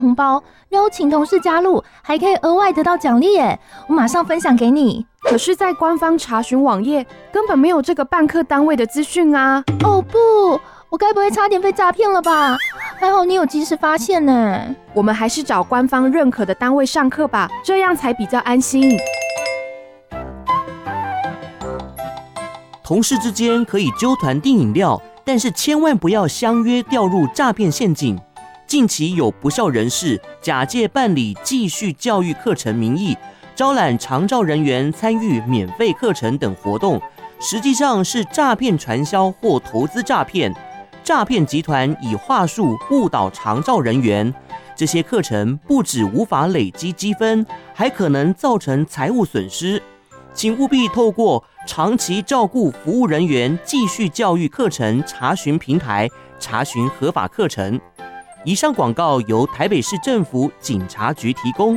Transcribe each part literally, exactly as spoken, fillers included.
红包，邀请同事加入，还可以额外得到奖励耶！我马上分享给你。 可是，在官方查询网页根本没有这个办课单位的资讯啊！ 哦不，我该不会差点被诈骗了吧？还好你有及时发现呢。 我们还是找官方认可的单位上课吧，这样才比较安心。 同事之间可以揪团订饮料，但是千万不要相约掉入诈骗陷阱。近期有不肖人士假借办理继续教育课程名义，招揽长照人员参与免费课程等活动，实际上是诈骗传销或投资诈骗。诈骗集团以话术误导长照人员，这些课程不只无法累积积分，还可能造成财务损失。请务必透过长期照顾服务人员继续教育课程查询平台查询合法课程。以上广告由台北市政府警察局提供。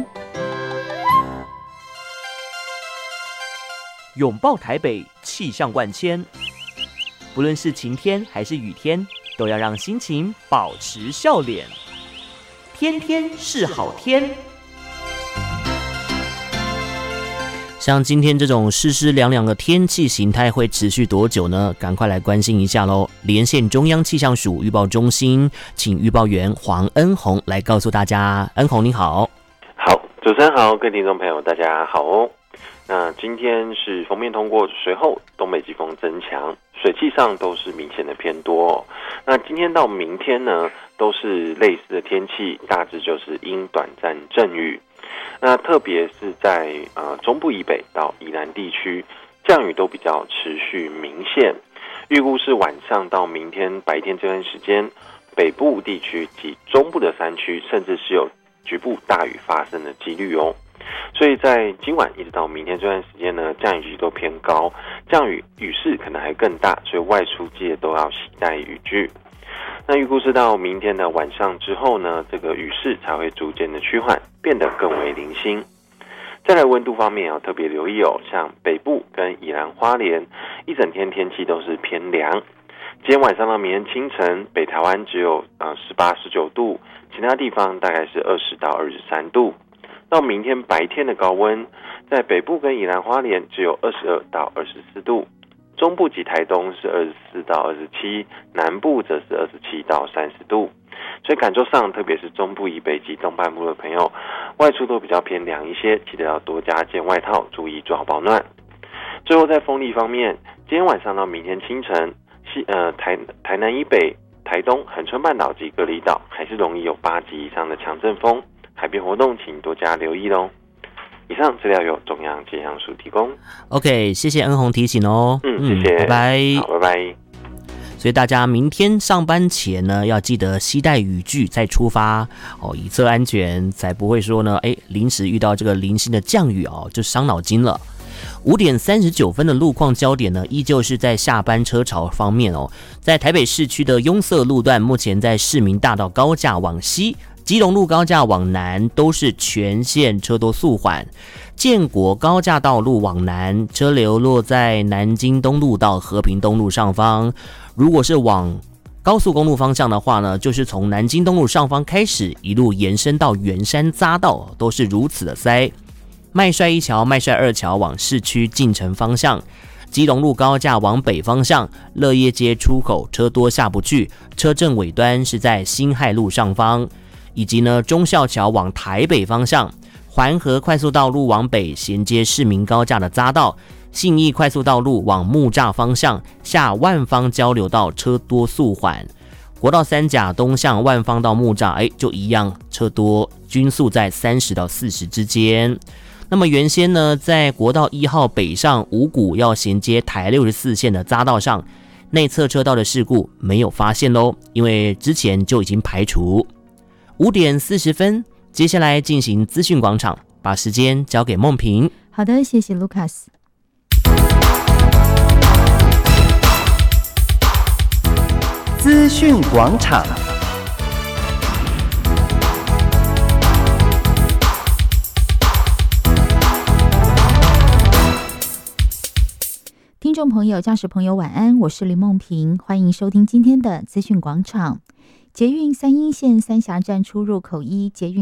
拥抱台北，气象万千。不论是晴天还是雨天，都要让心情保持笑脸。天天是好天。像今天这种湿湿凉凉的天气形态会持续多久呢？赶快来关心一下咯。连线中央气象署预报中心，请预报员黄恩宏来告诉大家。恩宏你好。 好，主持人好，各位听众朋友大家好哦。那今天是锋面通过，随后东北季风增强，水汽上都是明显的偏多哦。那今天到明天呢，都是类似的天气，大致就是阴短暂阵雨。那特别是在呃中部以北到宜兰地区，降雨都比较持续明显。预估是晚上到明天白天这段时间，北部地区及中部的山区，甚至是有局部大雨发生的几率哦。所以在今晚一直到明天这段时间呢，降雨几率都偏高，降雨雨势可能还更大，所以外出记得都要携带雨具。那预估是到明天的晚上之后呢，这个雨势才会逐渐的趋缓，变得更为零星。再来温度方面要特别留意哦，像北部跟宜兰花莲，一整天天气都是偏凉。今天晚上到明天清晨，北台湾只有呃十八、十九度，其他地方大概是二十到二十三度。到明天白天的高温，在北部跟宜兰花莲只有二十二到二十四度。中部及台东是二十四到二十七，南部则是二十七到三十度。所以感受上，特别是中部以北及东半部的朋友，外出都比较偏凉一些，记得要多加件外套，注意做好保暖。最后在风力方面，今天晚上到明天清晨，西呃台台南以北、台东、恒春半岛及各离岛还是容易有八级以上的强阵风，海边活动请多加留意咯。以上资料由中央气象署提供。 OK， 谢谢恩宏提醒哦。 嗯，谢谢， 拜拜。 好，拜拜。 所以大家明天上班前呢，要记得携带雨具再出发哦，以策安全，才不会说呢，哎，临时遇到这个零星的降雨哦，就伤脑筋了。五点三十九分的路况焦点呢，依旧是在下班车潮方面哦，在台北市区的拥塞路段，目前在市民大道高架往西。基隆路高架往南都是全线车多速缓，建国高架道路往南车流落在南京东路到和平东路上方。如果是往高速公路方向的话呢，就是从南京东路上方开始，一路延伸到圆山匝道，都是如此的塞。麦帅一桥、麦帅二桥往市区进城方向。基隆路高架往北方向，乐业街出口车多下不去，车阵尾端是在辛亥路上方。以及呢，忠孝桥往台北方向，环河快速道路往北衔接市民高架的匝道，信义快速道路往木栅方向下万方交流道车多速缓，国道三甲东向万方到木栅，哎，就一样车多，均速在三十到四十之间。那么原先呢，在国道一号北上五股要衔接台六十四线的匝道上，内侧车道的事故没有发现咯，因为之前就已经排除。五点四十分，接下来进行资讯广场，把时间交给梦萍。 好的，谢谢 Lucas。 资讯广场。 听众朋友、驾驶朋友晚安，我是林梦萍，欢迎收听今天的资讯广场。捷运三鶯线三峡站出入口一捷运